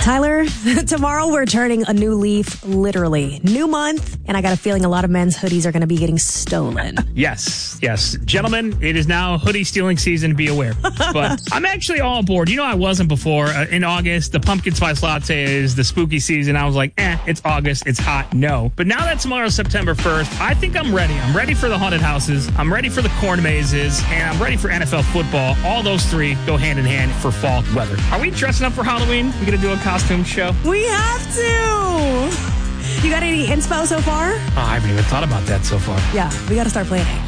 Tyler, tomorrow we're turning a new leaf, literally. New month, and I got a feeling a lot of men's hoodies are going to be getting stolen. Yes. Gentlemen, it is now hoodie stealing season, be aware. But I'm actually all aboard. You know, I wasn't before. In August, the pumpkin spice latte is the spooky season. I was like, it's August, it's hot, no. But now that tomorrow's September 1st, I think I'm ready. I'm ready for the haunted houses. I'm ready for the corn mazes, and I'm ready for NFL football. All those three go hand in hand for fall weather. Are we dressing up for Halloween? We going to do a costume show? We have to. You got any inspo so far? Oh, I haven't even thought about that so far. Yeah, we got to start planning.